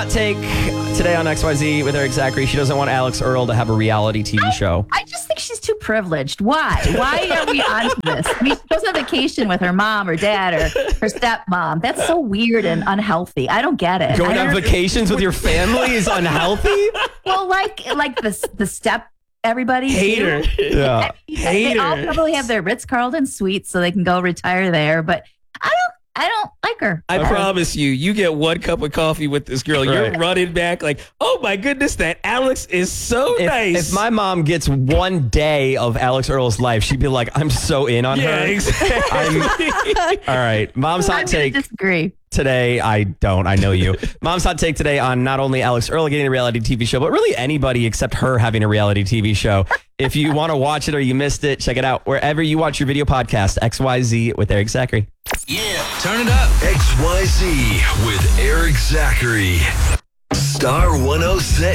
Take today on XYZ with Eric Zachary. She doesn't want Alex Earl to have a reality TV show. I just think she's too privileged. Why? Why are we on this? I mean, she goes on vacation with her mom or dad or her stepmom. That's so weird and unhealthy. I don't get it. Going on vacations with your family is unhealthy? Well, like the step everybody. Hater. Yeah. They all probably have their Ritz-Carlton suites so they can go retire there. But I don't like her. I promise you get one cup of coffee with this girl. You're Right. running back like, oh my goodness, that Alex is so nice. If my mom gets one day of Alex Earl's life, she'd be like, I'm so in on yeah, her. exactly. All right. Mom's I'm hot gonna take disagree. today. I know you. Mom's hot take today on not only Alex Earl getting a reality TV show, but really anybody except her having a reality TV show. If you want to watch it or you missed it, check it out wherever you watch your video podcast, XYZ with Eric Zachary. Yeah, turn it up. XYZ with Eric Zachary. Star 106.